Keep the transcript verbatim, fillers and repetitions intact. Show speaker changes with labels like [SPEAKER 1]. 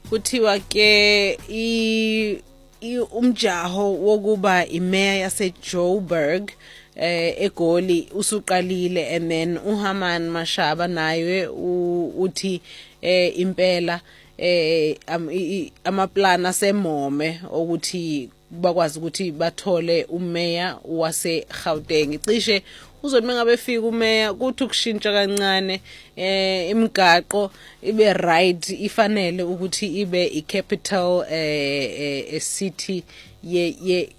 [SPEAKER 1] kuthiwa ke i umjaho wokuba imeya yaseJoburg eh eGoli usuqalile, and then uHaman Mashaba naye uthi eh impela eh amaplana semome ukuthi bakwazi ukuthi bathole umeya wase Gauteng. Cishe uzothi mengabe fika umeya kuthi ukushintsha kancane eh imigaqo ibe right, ifanele ukuthi ibe i capital eh city ye